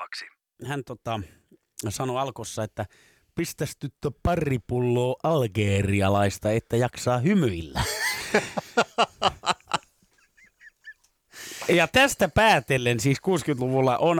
turhaksi. Hän sanoi alkossa, että pistäs tyttö pari pulloa algerialaista, että jaksaa hymyillä. Ja tästä päätellen siis 60-luvulla on